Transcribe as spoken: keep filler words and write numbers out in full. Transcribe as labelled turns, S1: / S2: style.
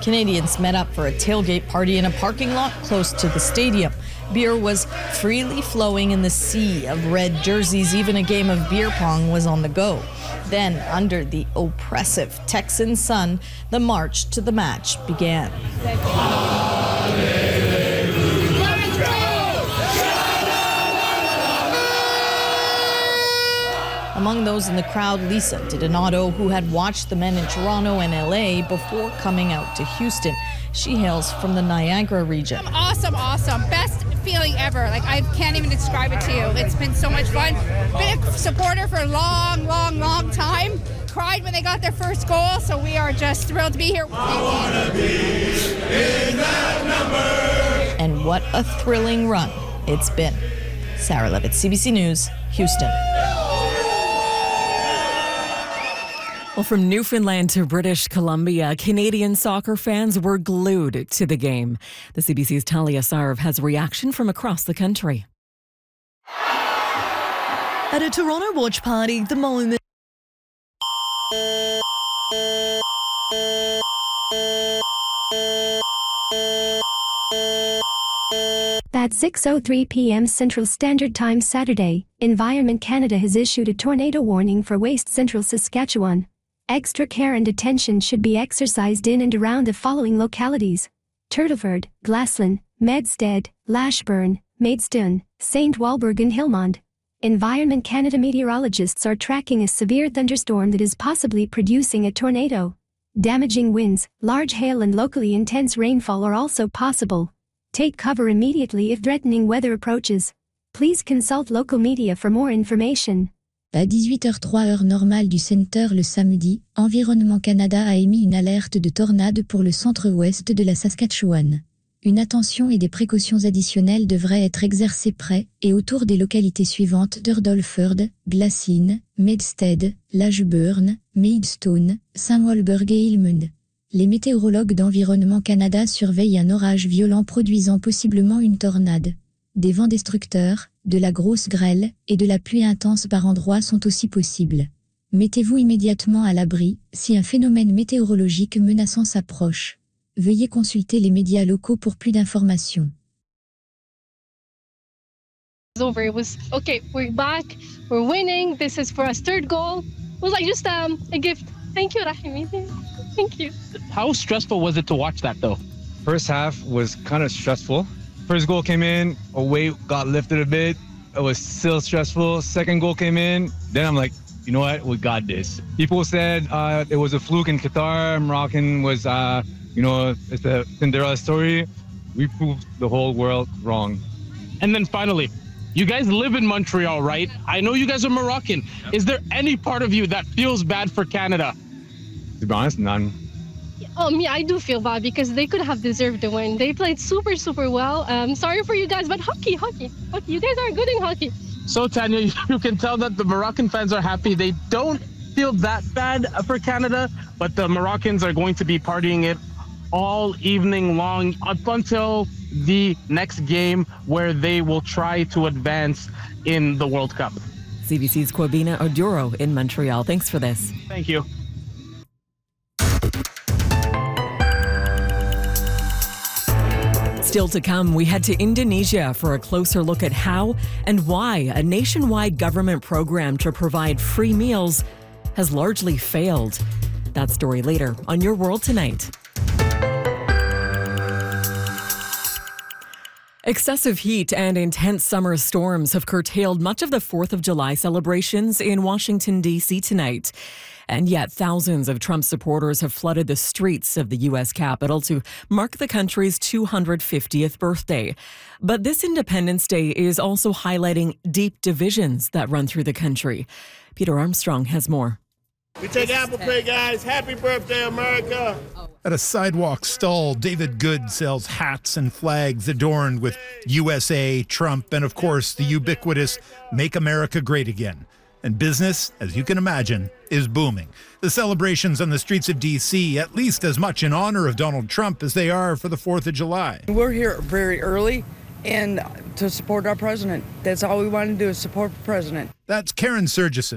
S1: Canadians met up for a tailgate party in a parking lot close to the stadium. Beer was freely flowing in the sea of red jerseys. Even a game of beer pong was on the go. Then, under the oppressive Texan sun, the march to the match began. Among those in the crowd, Lisa DiDonato, who had watched the men in Toronto and L A before coming out to Houston. She hails from the Niagara region.
S2: Awesome, awesome. Best feeling ever. Like, I can't even describe it to you. It's been so much fun. Been a supporter for a long, long, long time. Cried when they got their first goal, so we are just thrilled to be here.
S3: I wanna be in that number.
S1: And what a thrilling run it's been. Sarah Levitt, C B C News, Houston.
S4: Well, from Newfoundland to British Columbia, Canadian soccer fans were glued to the game. The C B C's Talia Sarv has reaction from across the country.
S5: At a Toronto watch party, the moment.
S6: At six oh three p.m. Central Standard Time Saturday, Environment Canada has issued a tornado warning for West Central Saskatchewan. Extra care and attention should be exercised in and around the following localities: Turtleford, Glassland, Medstead, Lashburn, Maidstone, Saint Walburg and Hillmond. Environment Canada meteorologists are tracking a severe thunderstorm that is possibly producing a tornado. Damaging winds, large hail and locally intense rainfall are also possible. Take cover immediately if threatening weather approaches. Please consult local media for more information.
S7: À dix-huit heures trois heure normale du Centre le samedi, Environnement Canada a émis une alerte de tornade pour le centre-ouest de la Saskatchewan. Une attention et des précautions additionnelles devraient être exercées près et autour des localités suivantes d'Hurdleford, Glassin, Medstead, Lashburn, Maidstone, Saint-Walburg et Hillmond. Les météorologues d'Environnement Canada surveillent un orage violent produisant possiblement une tornade. Des vents destructeurs, de la grosse grêle et de la pluie intense par endroits sont aussi possibles. Mettez-vous immédiatement à l'abri si un phénomène météorologique menaçant s'approche. Veuillez consulter les médias locaux pour plus d'informations.
S8: Over. It was okay. We're back. We're winning. This is for us third goal. It was like just um, a gift. Thank you, Rahimi. Thank you.
S9: How stressful was it to watch that, though?
S10: First half was kind of stressful. First goal came in, a weight got lifted a bit. It was still stressful. Second goal came in. Then I'm like, you know what? We got this. People said uh, it was a fluke in Qatar. Moroccan was, uh, you know, it's a Cinderella story. We proved the whole world wrong.
S9: And then finally, you guys live in Montreal, right? I know you guys are Moroccan. Yep. Is there any part of you that feels bad for Canada?
S10: To be honest, none.
S8: Um, yeah, I do feel bad because they could have deserved the win. They played super, super well. Um, sorry for you guys, but hockey, hockey, hockey. You guys are good in hockey.
S9: So, Tanya, you can tell that the Moroccan fans are happy. They don't feel that bad for Canada, but the Moroccans are going to be partying it all evening long up until the next game where they will try to advance in the World Cup.
S4: C B C's Kwabena Oduro in Montreal. Thanks for this.
S9: Thank you.
S4: Still to come, we head to Indonesia for a closer look at how and why a nationwide government program to provide free meals has largely failed. That story later on Your World Tonight. Excessive heat and intense summer storms have curtailed much of the fourth of July celebrations in Washington, D C tonight. And yet thousands of Trump supporters have flooded the streets of the U S Capitol to mark the country's two hundred fiftieth birthday. But this Independence Day is also highlighting deep divisions that run through the country. Peter Armstrong has more.
S11: We take Apple Pay, guys. Happy birthday, America.
S12: At a sidewalk stall, David Good sells hats and flags adorned with U S A, Trump, and of course the ubiquitous Make America Great Again. And business, as you can imagine, is booming. The celebrations on the streets of D C at least as much in honor of Donald Trump as they are for the fourth of July.
S13: We're here very early and to support our president. That's all we want to do is support the president.
S12: That's Karen Surgison.